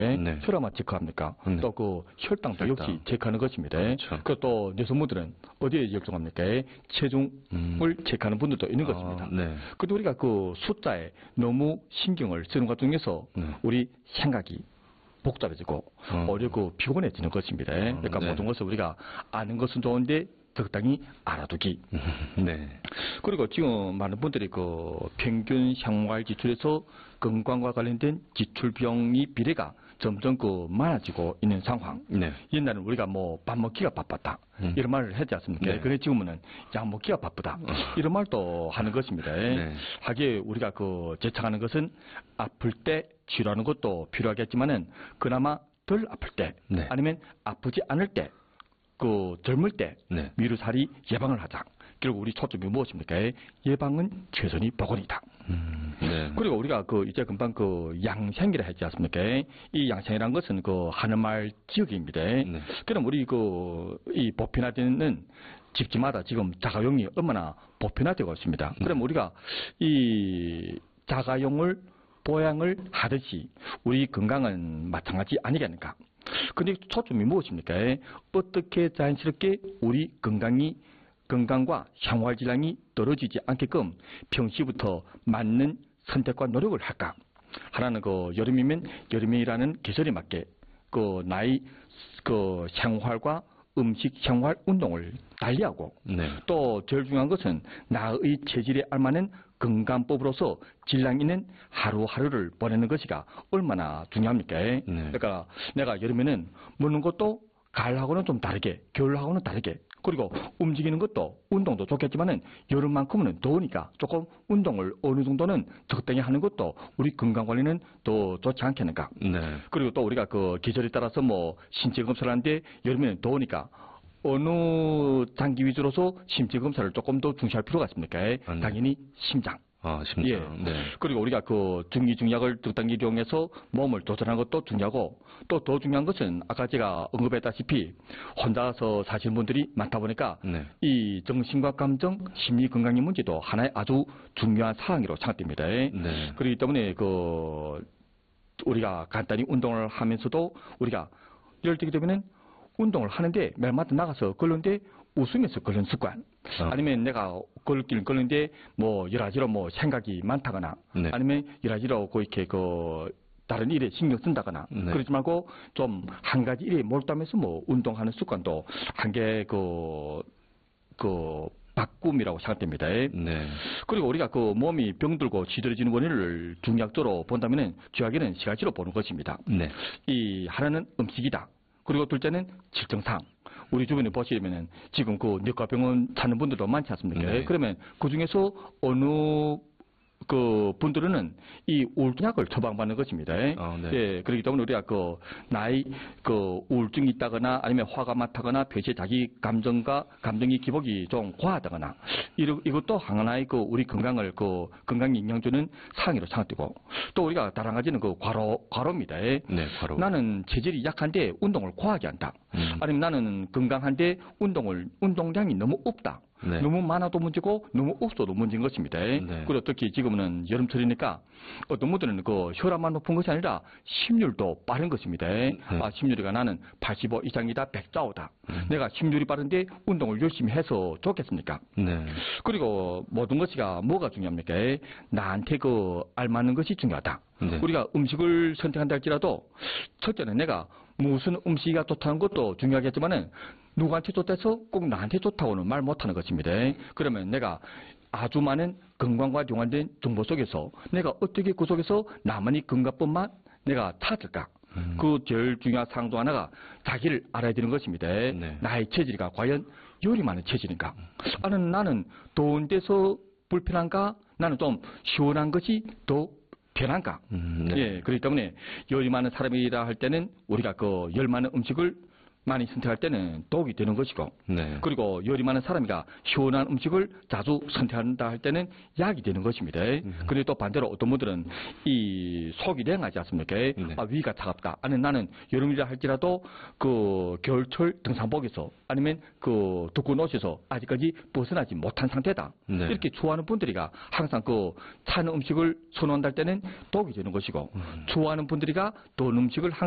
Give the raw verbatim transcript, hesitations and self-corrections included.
네. 혈압만 체크합니까? 네. 또 그 혈당도 혈당. 역시 체크하는 것입니다. 그렇죠. 그 또 여성분들은 어디에 역종합니까? 체중을 음. 체크하는 분들도 있는 것입니다. 아, 네. 근데 우리가 그 숫자에 너무 신경을 쓰는 것 중에서 네. 우리 생각이 복잡해지고 어. 어렵고 피곤해지는 것입니다. 그러니까 네. 모든 것을 우리가 아는 것은 좋은데 적당히 알아두기. 네. 그리고 지금 많은 분들이 그 평균 생활 지출에서 건강과 관련된 지출 비용이 비례가 점점 그 많아지고 있는 상황. 네. 옛날에는 우리가 뭐 밥 먹기가 바빴다. 음. 이런 말을 했지 않습니까? 네. 그래 지금은 약 먹기가 바쁘다. 이런 말도 하는 것입니다. 네. 하기에 우리가 그 제창하는 것은 아플 때 치료하는 것도 필요하겠지만은 그나마 덜 아플 때 네. 아니면 아프지 않을 때 그 젊을 때 네. 미루살이 예방을 하자. 결국 우리 초점이 무엇입니까? 예방은 최선이 보건이다. 음, 네. 그리고 우리가 그 이제 금방 그 양생이라 했지 않습니까? 이 양생이라는 것은 그 하늘말 지역입니다. 네. 그럼 우리 그 이 보편화되는 집집마다 지금 자가용이 얼마나 보편화되고 있습니다. 네. 그럼 우리가 이 자가용을 보양을 하듯이 우리 건강은 마찬가지 아니겠는가? 근데 초점이 무엇입니까? 어떻게 자연스럽게 우리 건강이 건강과 생활 질량이 떨어지지 않게끔 평시부터 맞는 선택과 노력을 할까? 하나는 그 여름이면 여름이라는 계절에 맞게 그 나이 그 생활과 음식, 생활, 운동을 달리하고 네. 또 제일 중요한 것은 나의 체질에 알맞는 건강법으로서 질량 있는 하루하루를 보내는 것이가 얼마나 중요합니까? 네. 그러니까 내가 여름에는 먹는 것도 가을하고는 좀 다르게, 겨울하고는 다르게, 그리고 움직이는 것도 운동도 좋겠지만은 여름만큼은 더우니까 조금 운동을 어느 정도는 적당히 하는 것도 우리 건강 관리는 더 좋지 않겠는가? 네. 그리고 또 우리가 그 계절에 따라서 뭐 신체 검사를 하는데 여름에는 더우니까 어느 장기 위주로서 신체 검사를 조금 더 중시할 필요가 있습니까? 네. 당연히 심장. 아, 심장. 예. 네. 그리고 우리가 그 중기중약을 적당히 이용해서 몸을 조절하는 것도 중요하고 또 더 중요한 것은 아까 제가 언급했다시피 혼자서 사시는 분들이 많다 보니까 네. 이 정신과 감정, 심리 건강의 문제도 하나의 아주 중요한 사항으로 생각됩니다. 네. 그렇기 때문에 그 우리가 간단히 운동을 하면서도 우리가 예를 들게 되면은 운동을 하는데 매일마다 나가서 걸는데 웃으면서 걸는 습관. 어. 아니면 내가 걸길 걸는데 뭐 여러 가지로 뭐 생각이 많다거나 네. 아니면 여러 가지로 그 이렇게 그 다른 일에 신경 쓴다거나 네. 그러지 말고 좀 한 가지 일에 몰두하면서 뭐 운동하는 습관도 한 개 그 그 바꿈이라고 생각됩니다. 네. 그리고 우리가 그 몸이 병들고 지드러지는 원인을 중약적으로 본다면은 주약에는 세 가지로 보는 것입니다. 네. 이 하나는 음식이다. 그리고 둘째는 질증상. 우리 주변에 보시면은 지금 그 내과병원 찾는 분들도 많지 않습니까? 네. 그러면 그 중에서 어느 그 분들은 이 우울증약을 처방받는 것입니다. 아, 네. 예, 그렇기 때문에 우리가 그 나이 그 우울증이 있다거나 아니면 화가 많다거나 평소에 자기 감정과 감정의 기복이 좀 과하다거나 이러, 이것도 하나의 그 우리 건강을 그 건강에 영향 주는 사항으로 생각되고 또 우리가 다른 한 가지는 그 과로 과로입니다. 네, 과로. 나는 체질이 약한데 운동을 과하게 한다. 음. 아니면 나는 건강한데 운동을 운동량이 너무 없다. 네. 너무 많아도 문제고 너무 없어도 문제인 것입니다. 네. 그리고 특히 지금은 여름철이니까 어떤 분들은 그 혈압만 높은 것이 아니라 심률도 빠른 것입니다. 아, 심률이가 나는 팔십오 이상이다, 백 좌우다. 음. 내가 심률이 빠른데 운동을 열심히 해서 좋겠습니까? 네. 그리고 모든 것이가 뭐가 중요합니까? 나한테 그 알맞는 것이 중요하다. 네. 우리가 음식을 선택한다 할지라도 첫째는 내가 무슨 음식이 좋다는 것도 중요하겠지만은 누구한테 좋다해서 꼭 나한테 좋다고는 말 못하는 것입니다. 그러면 내가 아주 많은 건강과 연관된 정보 속에서 내가 어떻게 그 속에서 나만의 건강법만 내가 찾을까? 음. 그 제일 중요한 사항 중 하나가 자기를 알아야 되는 것입니다. 네. 나의 체질이가 과연 요리만의 체질인가? 아니면 나는 더운 데서 불편한가? 나는 좀 시원한 것이 더 편한가? 음, 네. 예, 그렇기 때문에 열이 많은 사람이라 할 때는 우리가 그 열 많은 음식을 많이 선택할 때는 독이 되는 것이고, 네. 그리고 열이 많은 사람이가 시원한 음식을 자주 선택한다 할 때는 약이 되는 것입니다. 음. 그리고 또 반대로 어떤 분들은 이 속이 냉하지 않습니까? 네. 아, 위가 차갑다. 아니 나는 여름이라 할지라도 그 겨울철 등산복에서 아니면 그 두꺼운 옷에서 아직까지 벗어나지 못한 상태다. 네. 이렇게 좋아하는 분들이가 항상 그 찬 음식을 선호한다 할 때는 독이 되는 것이고, 음. 좋아하는 분들이가 더운 음식을 항상